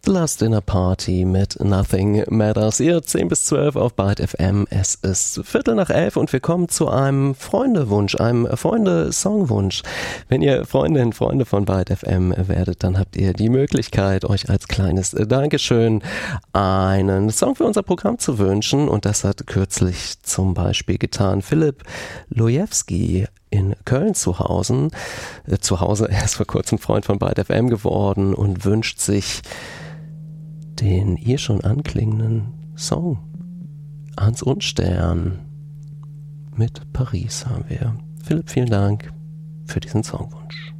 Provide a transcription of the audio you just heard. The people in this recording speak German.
The Last Dinner Party mit Nothing Matters. Ihr 10 bis 12 auf Byte FM. Es ist 11:15 und wir kommen zu einem Freundewunsch, einem Freunde-Songwunsch. Wenn ihr Freundinnen und Freunde von Byte FM werdet, dann habt ihr die Möglichkeit, euch als kleines Dankeschön einen Song für unser Programm zu wünschen. Und das hat kürzlich zum Beispiel getan Philipp Lojewski in Köln zu Hause. Er ist vor kurzem Freund von Byte FM geworden und wünscht sich den hier schon anklingenden Song Hans und Stern mit Paris haben wir. Philipp, vielen Dank für diesen Songwunsch.